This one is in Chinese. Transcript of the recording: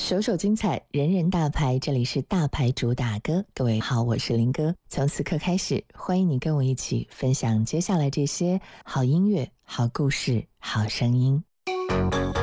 首首精彩，人人大牌，这里是大牌主打歌。各位好，我是林哥。从此刻开始，欢迎你跟我一起分享接下来这些好音乐、好故事、好声音。